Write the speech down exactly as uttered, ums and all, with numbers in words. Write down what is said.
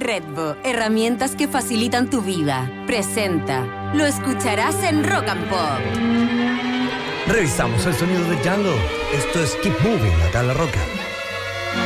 Redbo, herramientas que facilitan tu vida. Presenta. Lo escucharás en Rock and Pop. Revisamos el sonido de Django. Esto es Keep Moving, acá en La Roca.